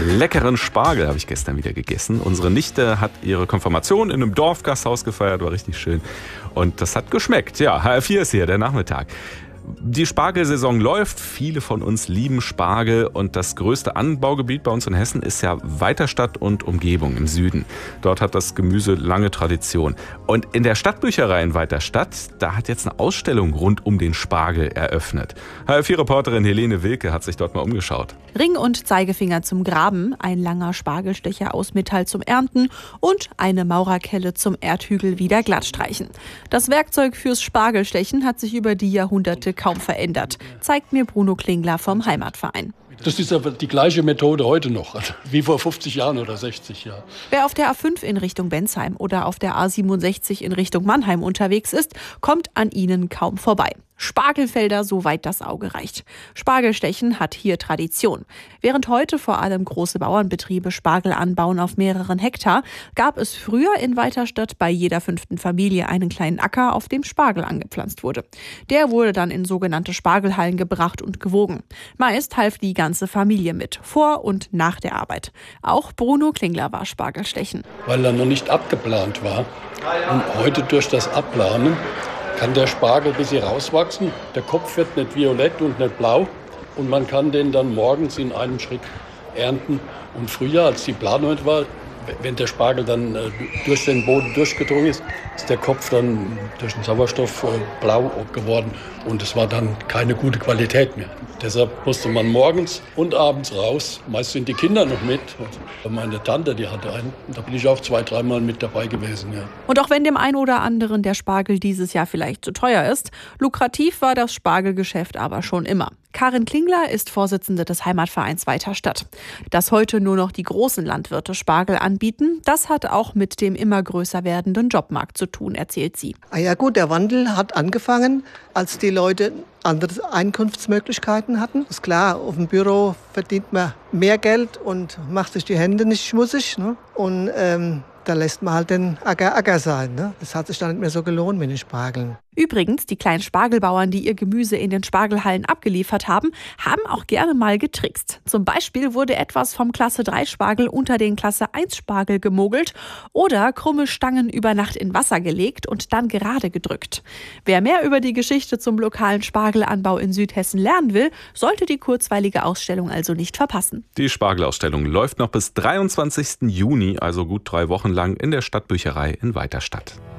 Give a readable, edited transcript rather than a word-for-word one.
Leckeren Spargel habe ich gestern wieder gegessen. Unsere Nichte hat ihre Konfirmation in einem Dorfgasthaus gefeiert, war richtig schön. Und das hat geschmeckt. Ja, HR4 ist hier, der Nachmittag. Die Spargelsaison läuft, viele von uns lieben Spargel und das größte Anbaugebiet bei uns in Hessen ist ja Weiterstadt und Umgebung im Süden. Dort hat das Gemüse lange Tradition. Und in der Stadtbücherei in Weiterstadt, da hat jetzt eine Ausstellung rund um den Spargel eröffnet. HR4-Reporterin Helene Wilke hat sich dort mal umgeschaut. Ring und Zeigefinger zum Graben, ein langer Spargelstecher aus Metall zum Ernten und eine Maurerkelle zum Erdhügel wieder glattstreichen. Das Werkzeug fürs Spargelstechen hat sich über die Jahrhunderte kaum verändert, zeigt mir Bruno Klingler vom Heimatverein. Das ist aber die gleiche Methode heute noch, wie vor 50 Jahren oder 60 Jahren. Wer auf der A5 in Richtung Bensheim oder auf der A67 in Richtung Mannheim unterwegs ist, kommt an ihnen kaum vorbei. Spargelfelder, soweit das Auge reicht. Spargelstechen hat hier Tradition. Während heute vor allem große Bauernbetriebe Spargel anbauen auf mehreren Hektar, gab es früher in Weiterstadt bei jeder 5. Familie einen kleinen Acker, auf dem Spargel angepflanzt wurde. Der wurde dann in sogenannte Spargelhallen gebracht und gewogen. Meist half die ganze Familie mit, vor und nach der Arbeit. Auch Bruno Klingler war Spargelstechen. Weil er noch nicht abgeplant war. Und heute durch das Abplanen kann der Spargel ein bisschen rauswachsen. Der Kopf wird nicht violett und nicht blau. Und man kann den dann morgens in einem Schritt ernten. Und früher, als die Planung war, wenn der Spargel dann durch den Boden durchgedrungen ist, ist der Kopf dann durch den Sauerstoff blau geworden. Und es war dann keine gute Qualität mehr. Deshalb musste man morgens und abends raus. Meist sind die Kinder noch mit. Meine Tante, die hatte einen. Da bin ich auch 2-3 Mal mit dabei gewesen. Ja. Und auch wenn dem einen oder anderen der Spargel dieses Jahr vielleicht zu teuer ist, lukrativ war das Spargelgeschäft aber schon immer. Karin Klingler ist Vorsitzende des Heimatvereins Weiterstadt. Dass heute nur noch die großen Landwirte Spargel anbieten, das hat auch mit dem immer größer werdenden Jobmarkt zu tun, erzählt sie. Ja gut, der Wandel hat angefangen, als die Leute andere Einkunftsmöglichkeiten hatten. Ist klar, auf dem Büro verdient man mehr Geld und macht sich die Hände nicht schmutzig. Ne? Und da lässt man halt den Acker sein. Ne? Das hat sich dann nicht mehr so gelohnt mit den Spargeln. Übrigens, die kleinen Spargelbauern, die ihr Gemüse in den Spargelhallen abgeliefert haben, haben auch gerne mal getrickst. Zum Beispiel wurde etwas vom Klasse 3 Spargel unter den Klasse 1 Spargel gemogelt oder krumme Stangen über Nacht in Wasser gelegt und dann gerade gedrückt. Wer mehr über die Geschichte zum lokalen Spargelanbau in Südhessen lernen will, sollte die kurzweilige Ausstellung also nicht verpassen. Die Spargelausstellung läuft noch bis 23. Juni, also gut 3 Wochen lang in der Stadtbücherei in Weiterstadt.